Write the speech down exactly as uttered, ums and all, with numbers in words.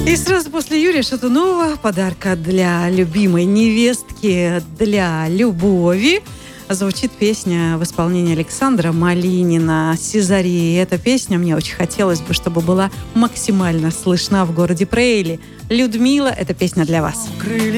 И сразу после Юрия Шатунова подарка для любимой невестки, для Любови. Звучит песня в исполнении Александра Малинина «Сезария». Эта песня мне очень хотелось бы, чтобы была максимально слышна в городе Прейле. Людмила, эта песня для вас.